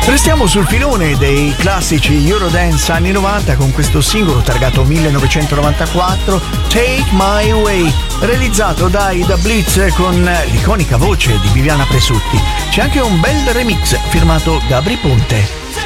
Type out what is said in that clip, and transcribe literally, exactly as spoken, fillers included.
Restiamo sul filone dei classici Eurodance anni novanta con questo singolo targato millenovecentonovantaquattro, Take My Way, realizzato dai The Blitz con l'iconica voce di Viviana Presutti. C'è anche un bel remix firmato Gabri Ponte.